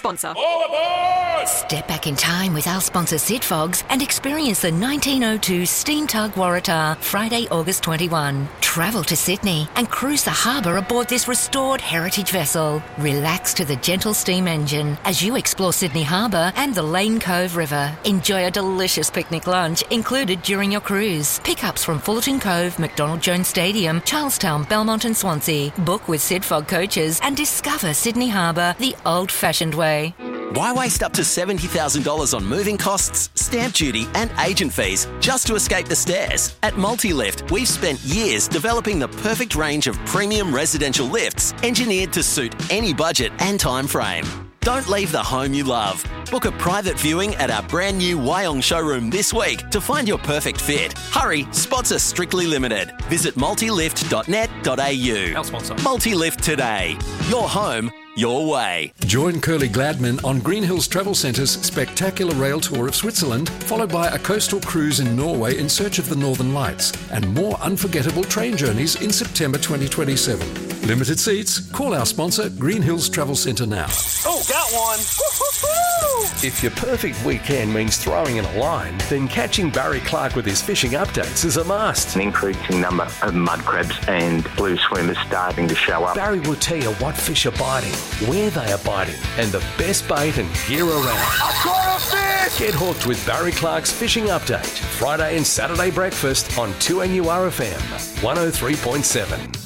sponsor. All aboard! Step back in time with our sponsor Sidfogs and experience the 1902 Steam Tug Waratah, Friday, August 21. Travel to Sydney and cruise the harbour aboard this restored heritage vessel. Relax to the gentle steam engine as you explore Sydney Harbour and the Lane Cove River. Enjoy a delicious picnic lunch included during your cruise. Pickups from Fullerton Cove, McDonald Jones Stadium, Charlestown, Belmont and Swansea. Book with Sidfog coaches and discover Sydney Harbour the old-fashioned way. Why waste up to $70,000 on moving costs, stamp duty and agent fees just to escape the stairs? At Multilift, we've spent years developing the perfect range of premium residential lifts engineered to suit any budget and time frame. Don't leave the home you love. Book a private viewing at our brand new Wyong showroom this week to find your perfect fit. Hurry, spots are strictly limited. Visit multilift.net.au. Our sponsor. Multilift today. Your home, your way. Join Curly Gladman on Green Hills Travel Centre's spectacular rail tour of Switzerland, followed by a coastal cruise in Norway in search of the Northern Lights, and more unforgettable train journeys in September 2027. Limited seats. Call our sponsor, Green Hills Travel Centre now. Oh, got one! Woo-hoo-hoo! If your perfect weekend means throwing in a line, then catching Barry Clark with his fishing updates is a must. An increasing number of mud crabs and blue swimmers starting to show up. Barry will tell you what fish are biting, where they are biting, and the best bait and gear around. I caught a fish! Get hooked with Barry Clark's Fishing Update, Friday and Saturday breakfast on 2NURFM 103.7.